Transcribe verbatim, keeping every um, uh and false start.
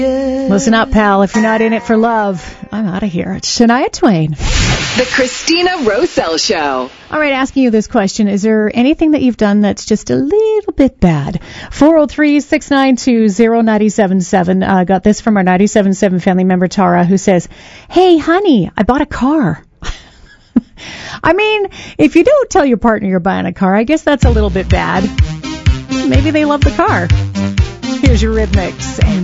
Listen up, pal. If you're not in it for love, I'm out of here. It's Shania Twain. The Christina Roselle Show. All right, asking you this question. Is there anything that you've done that's just a little bit bad? four oh three, six nine two, oh nine seven seven. Uh, got this from our nine seven seven family member, Tara, who says, hey, honey, I bought a car. I mean, if you don't tell your partner you're buying a car, I guess that's a little bit bad. Maybe they love the car. Here's your Rhythmics. And